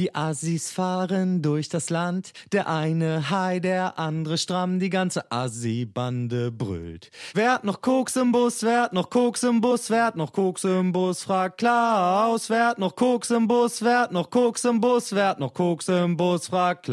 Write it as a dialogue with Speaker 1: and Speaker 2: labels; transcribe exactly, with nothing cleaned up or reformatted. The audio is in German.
Speaker 1: Die Assis fahren durch das Land, der eine high, der andere stramm, die ganze Assi-Bande brüllt. Wer hat noch Koks im Bus, wer hat noch Koks im Bus, wer hat noch Koks im Bus, fragt Klaus. Wer hat noch Koks im Bus, wer hat noch Koks im Bus, wer hat noch Koks im Bus, fragt Klaus.